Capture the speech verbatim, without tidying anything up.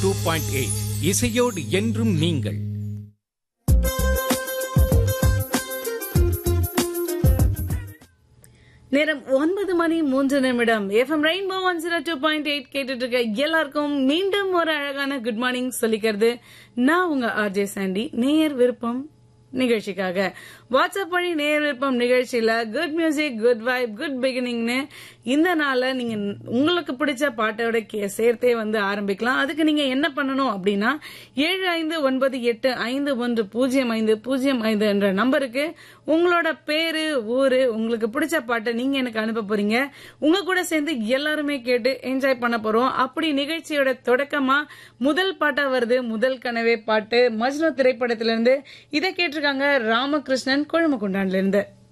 Two point eight இசையோடு என்றும் நீங்கள். நேரம் ஒன்பது மணி மூன்று நிமிடம். FM rainbow one zero two point eight கேட்டுட்டு இருக்க எல்லாருக்கும் மீண்டும் ஒரு அழகான குட் மார்னிங் சொல்லிக்கிறது நான் உங்க ஆர்ஜே சாண்டி. நேயர் விருப்பம் நிகழ்ச்சிக்காக வாட்ஸ்அப் வழி நேயர் விருப்பம் நிகழ்ச்சியில good music, good vibe, good பிகினிங்னு இந்த நாள நீங்க உங்களுக்கு பிடிச்ச பாட்டோட சேர்த்தே வந்து ஆரம்பிக்கலாம். அதுக்கு நீங்க என்ன பண்ணணும் அப்படின்னா ஏழு ஐந்து ஒன்பது எட்டு ஐந்து ஒன்று பூஜ்ஜியம் ஐந்து பூஜ்ஜியம் ஐந்து என்ற நம்பருக்கு உங்களோட பேரு, ஊரு, உங்களுக்கு பிடிச்ச பாட்டை நீங்க எனக்கு அனுப்ப போறீங்க. உங்க கூட சேர்ந்து எல்லாருமே கேட்டு என்ஜாய் பண்ண போறோம். அப்படி நிகழ்ச்சியோட தொடக்கமா முதல் பாட்டா வருது முதல் கனவே பாட்டு மஜ்னு திரைப்படத்திலிருந்து. இதை கேட்டிருக்காங்க ராமகிருஷ்ணன் கொழுமக்குண்டான்ல இருந்து.